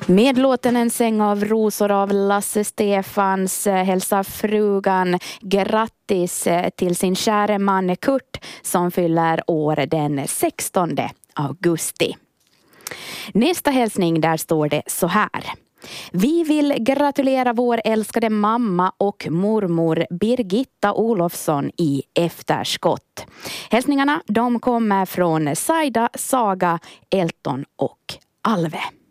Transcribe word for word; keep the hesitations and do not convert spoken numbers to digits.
Med låten En säng av rosor av Lasse Stefans hälsar frugan grattis till sin käre man Kurt som fyller år den sextonde augusti. Nästa hälsning, där står det så här. Vi vill gratulera vår älskade mamma och mormor Birgitta Olofsson i efterskott. Hälsningarna, de kommer från Saida, Saga, Elton och Alve.